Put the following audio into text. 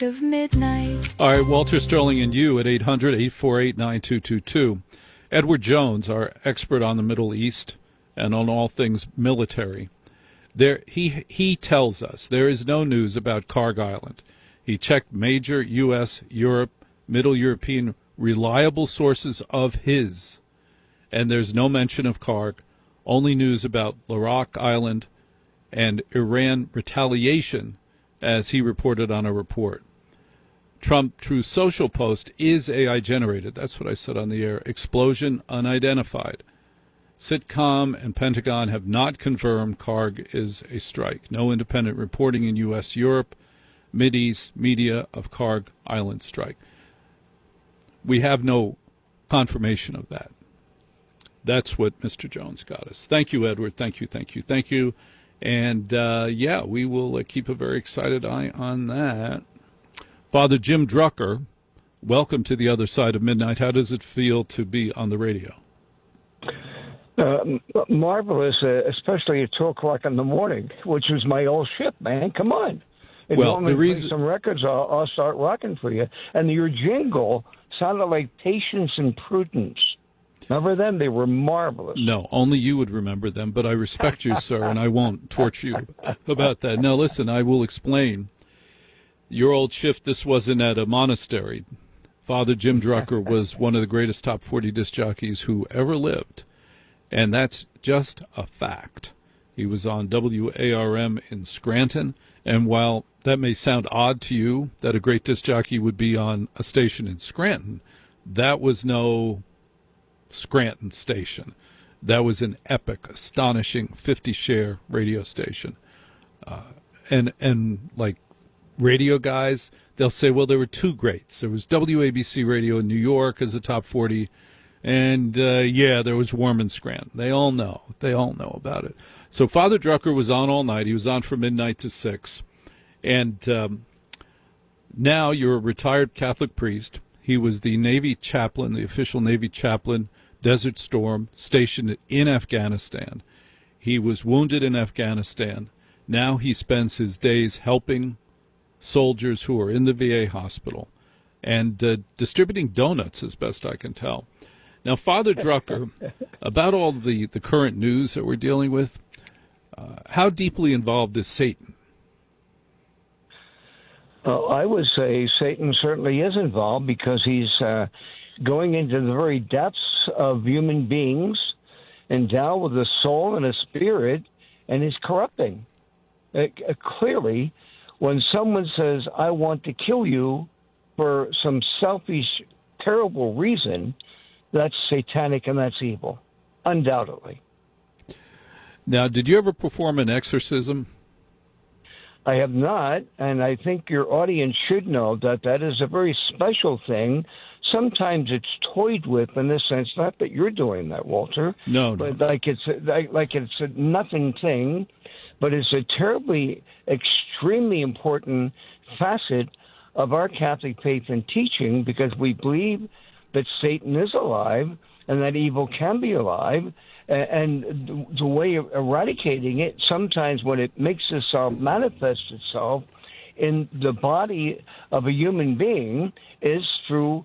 of midnight. All right, Walter Sterling and you at 800-848-9222. Edward Jones, our expert on the Middle East and on all things military, he tells us there is no news about Karg Island. He checked major U.S., Europe, Middle European reliable sources of his, and there's no mention of Karg, only news about Larak Island and Iran retaliation, as he reported on a report. Trump Truth Social post is AI generated. That's what I said on the air. Explosion unidentified. Sitcom and Pentagon have not confirmed Karg is a strike. No independent reporting in U.S., Europe, Mideast media of Karg Island strike. We have no confirmation of that. That's what Mr. Jones got us. Thank you, Edward. Thank you. And, we will keep a very excited eye on that. Father Jim Drucker, welcome to the other side of midnight. How does it feel to be on the radio? Marvelous, especially at 2 o'clock in the morning, which was my old ship, man. Come on. If well, you want me to play some records, I'll start rocking for you. And your jingle sounded like Patience and Prudence. Remember them? They were marvelous. No, only you would remember them, but I respect you, sir, and I won't torch you about that. Now, listen, I will explain. Your old shift, this wasn't at a monastery. Father Jim Drucker was one of the greatest top 40 disc jockeys who ever lived, and that's just a fact. He was on WARM in Scranton, and while that may sound odd to you, that a great disc jockey would be on a station in Scranton, that was no Scranton station. That was an epic, astonishing 50-share radio station. And like radio guys, they'll say, well, there were two greats. There was WABC Radio in New York as a top 40, and there was Warm in Scranton. They all know about it. So Father Drucker was on all night. He was on from midnight to 6. And now you're a retired Catholic priest. He was the Navy chaplain, the official Navy chaplain, Desert Storm, stationed in Afghanistan. He was wounded in Afghanistan. Now he spends his days helping soldiers who are in the VA hospital and distributing donuts, as best I can tell. Now, Father Drucker, about all the current news that we're dealing with, how deeply involved is Satan? I would say Satan certainly is involved because he's going into the very depths of human beings, endowed with a soul and a spirit, and is corrupting. Clearly, when someone says, I want to kill you for some selfish, terrible reason, that's satanic and that's evil, undoubtedly. Now, did you ever perform an exorcism? I have not, and I think your audience should know that that is a very special thing. Sometimes it's toyed with in the sense, not that you're doing that, Walter. No. But like it's a nothing thing, but it's a terribly, extremely important facet of our Catholic faith and teaching because we believe that Satan is alive and that evil can be alive. And the way of eradicating it, sometimes when it makes itself manifest itself in the body of a human being, is through